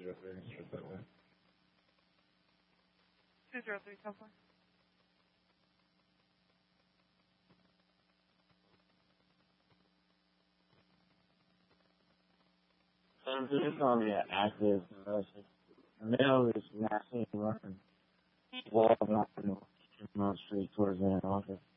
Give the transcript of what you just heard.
that way. 203, 10-4. This is going to be an active investigation. A male is massively running wall up the street towards the office.